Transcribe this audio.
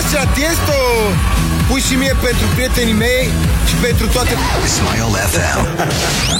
Mr. Tiesto. Pui și mie pentru prietenii mei și pentru toate. Smile FM.